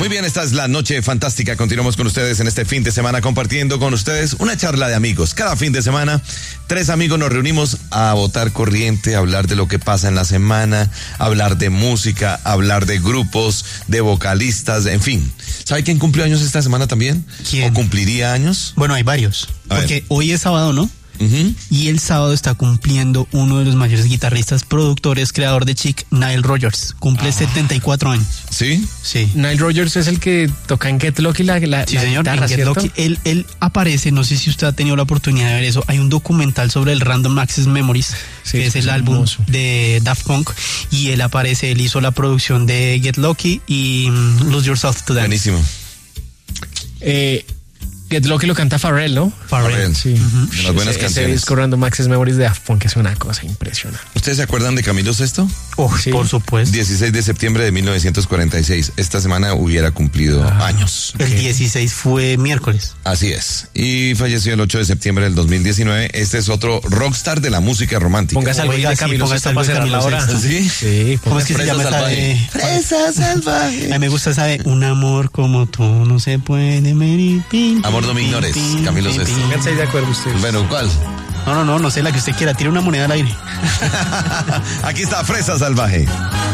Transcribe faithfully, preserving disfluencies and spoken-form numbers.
Muy bien, esta es la noche fantástica. Continuamos con ustedes en este fin de semana compartiendo con ustedes una charla de amigos. Cada fin de semana, tres amigos nos reunimos a botar corriente, a hablar de lo que pasa en la semana, hablar de música, hablar de grupos, de vocalistas, en fin. ¿Sabe quién cumplió años esta semana también? ¿Quién? ¿O cumpliría años? Bueno, hay varios. A porque ver. hoy es sábado, ¿no? Uh-huh. Y el sábado está cumpliendo uno de los mayores guitarristas, productores, creador de Chic, Nile Rodgers. Cumple ah. setenta y cuatro años. ¿Sí? Sí. Nile Rodgers es el que toca en Get Lucky la, la, sí, la señor, guitarra, en Get Lucky. Él, él aparece, no sé si usted ha tenido la oportunidad de ver eso. Hay un documental sobre el Random Access Memories, sí, que es el álbum hermoso de Daft Punk. Y él aparece, él hizo la producción de Get Lucky y um, Lose Yourself to Dance. Buenísimo. Eh... Get Lucky lo canta Pharrell, ¿no? Pharrell, sí. Uh-huh. De las buenas ese, canciones. Ese disco Random Access Memories de Daft Punk es una cosa impresionante. ¿Ustedes se acuerdan de Camilo Sesto? Oh, sí. Por supuesto. dieciséis de septiembre de mil novecientos cuarenta y seis. Esta semana hubiera cumplido ah, años. El okay. dieciséis fue miércoles. Así es. Y falleció el ocho de septiembre del dos mil diecinueve. Este es otro rockstar de la música romántica. Póngase algo de Camilo Sesto para cerrar la hora. ¿Sí? Sí. ¿Cómo es que se llama esa de... Fresa salvaje. A mí me gusta esa de un amor como tú no se puede medir. Amor Dominores. Camilo Sesto. Pónganse de acuerdo ustedes. Bueno, ¿cuál? No, no, no, no sé, la que usted quiera. Tire una moneda al aire. Aquí está Fresa Salvaje.